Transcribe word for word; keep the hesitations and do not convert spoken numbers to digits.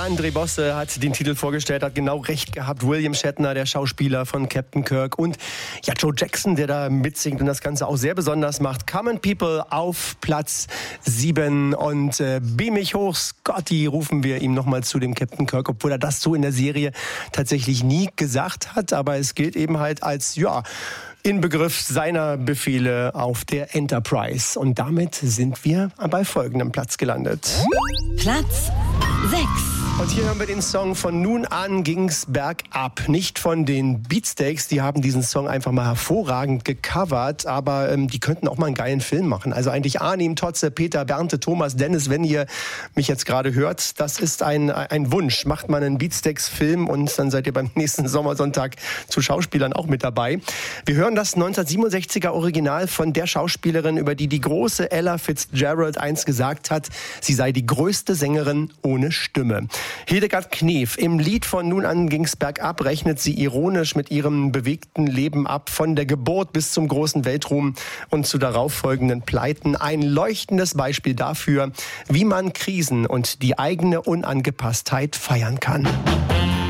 André Bosse hat den Titel vorgestellt, hat genau recht gehabt. William Shatner, der Schauspieler von Captain Kirk, und ja, Joe Jackson, der da mitsingt und das Ganze auch sehr besonders macht. Common People auf Platz sieben, und äh, beam mich hoch, Scotty, rufen wir ihm nochmal zu, dem Captain Kirk, obwohl er das so in der Serie tatsächlich nie gesagt hat, aber es gilt eben halt als, ja, Inbegriff seiner Befehle auf der Enterprise. Und damit sind wir bei folgendem Platz gelandet. Platz sechs. Und hier hören wir den Song Von nun an ging's bergab. Nicht von den Beatsteaks, die haben diesen Song einfach mal hervorragend gecovert, aber ähm, die könnten auch mal einen geilen Film machen. Also eigentlich Arnim, Totze, Peter, Bernte, Thomas, Dennis, wenn ihr mich jetzt gerade hört, das ist ein, ein Wunsch. Macht mal einen Beatsteaks-Film und dann seid ihr beim nächsten Sommersonntag zu Schauspielern auch mit dabei. Wir hören das neunzehnhundertsiebenundsechziger Original von der Schauspielerin, über die die große Ella Fitzgerald einst gesagt hat, sie sei die größte Sängerin ohne Stimme. Hildegard Knef. Im Lied Von nun an ging's bergab rechnet sie ironisch mit ihrem bewegten Leben ab, von der Geburt bis zum großen Weltruhm und zu darauffolgenden Pleiten. Ein leuchtendes Beispiel dafür, wie man Krisen und die eigene Unangepasstheit feiern kann.